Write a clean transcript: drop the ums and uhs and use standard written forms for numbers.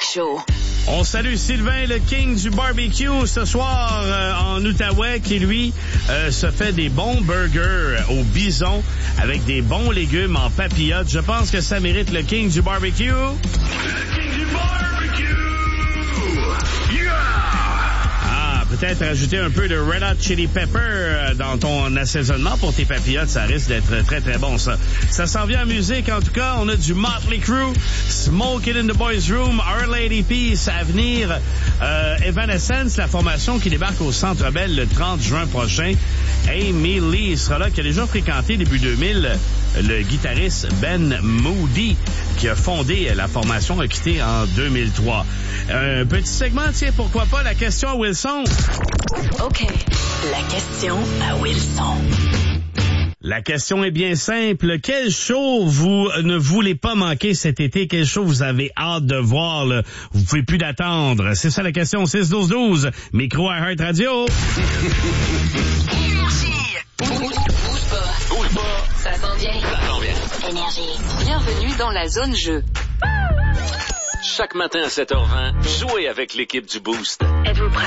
Show. On salue Sylvain, le king du barbecue, ce soir en Outaouais, qui, lui, se fait des bons burgers au bison avec des bons légumes en papillotes. Je pense que ça mérite le king du barbecue. Le king du barbecue! Yeah! Peut-être ajouter un peu de Red Hot Chili Pepper dans ton assaisonnement pour tes papillotes, ça risque d'être très très bon ça. Ça s'en vient en musique, en tout cas, on a du Motley Crue, Smoke It in the Boys Room, Our Lady Peace à venir, Evanescence, la formation qui débarque au Centre Bell le 30 juin prochain. Amy Lee sera là, qui a déjà fréquenté début 2000 le guitariste Ben Moody, qui a fondé la formation, a quitté en 2003. Un petit segment, tiens, pourquoi pas, la question à Wilson. OK, la question à Wilson. La question est bien simple. Quel show vous ne voulez pas manquer cet été? Quel show vous avez hâte de voir? Là? Vous pouvez plus d'attendre. C'est ça la question 6-12-12. Micro à Heart Radio. Énergie. Bouge pas. Ça s'en vient. Énergie. Bienvenue dans la zone jeu. Chaque matin à 7h20, jouez avec l'équipe du Boost.